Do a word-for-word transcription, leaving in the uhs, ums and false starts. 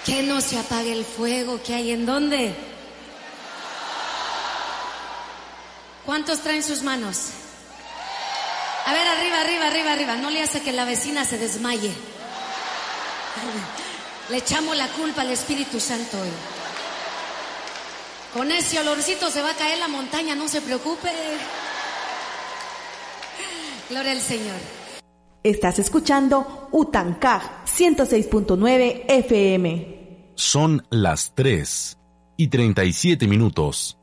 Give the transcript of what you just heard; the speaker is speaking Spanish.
Que no se apague el fuego que hay en dónde. ¿Cuántos traen sus manos? A ver, arriba, arriba, arriba, arriba. No le hace que la vecina se desmaye. Le echamos la culpa al Espíritu Santo hoy. Con ese olorcito se va a caer la montaña, no se preocupe. Gloria al Señor. Estás escuchando Utancaj ciento seis punto nueve F M. Son las tres y treinta y siete minutos.